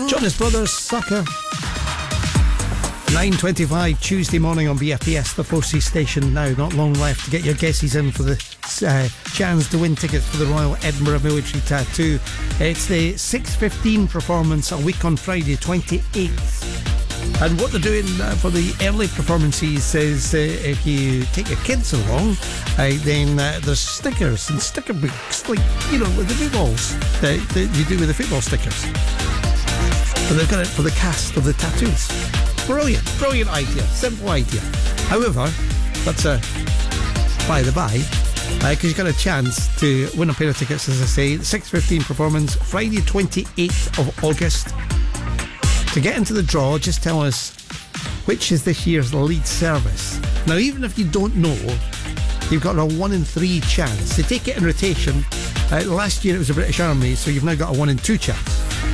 Jonas Brothers, Sucker. 9:25 Tuesday morning on BFBS, the 4C station. Now, not long left to get your guesses in for the chance to win tickets for the Royal Edinburgh Military Tattoo. It's the 6:15 performance a week on Friday, 28th. And what they're doing for the early performances is if you take your kids along, then there's stickers and sticker books, like, you know, with the footballs that you do with the football stickers. But they've got it for the cast of the tattoos. Brilliant idea, simple idea. However, that's a by the by, because you've got a chance to win a pair of tickets, as I say. 6:15 performance, Friday 28th of August. To get into the draw, just tell us which is this year's lead service. Now, even if you don't know, you've got a 1 in 3 chance. They take it in rotation. Last year it was the British Army, so you've now got a 1 in 2 chance.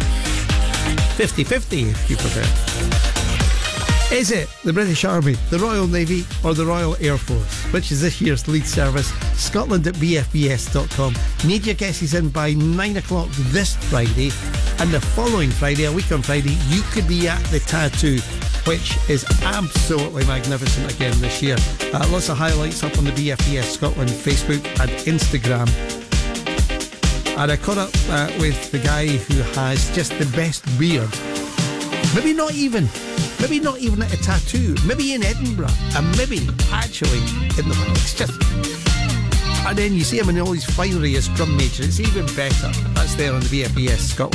50-50 if you prefer. Is it the British Army, the Royal Navy or the Royal Air Force? Which is this year's lead service? Scotland at bfbs.com. Need your guesses in by 9 o'clock this Friday, and the following Friday, a week on Friday, you could be at the tattoo, which is absolutely magnificent again this year. Lots of highlights up on the BFBS Scotland Facebook and Instagram. And I caught up with the guy who has just the best beard. Maybe not even at a tattoo. Maybe in Edinburgh, and maybe actually in the world. It's just. And then you see him in all his finery as drum major. It's even better. That's there on the BFBS Scotland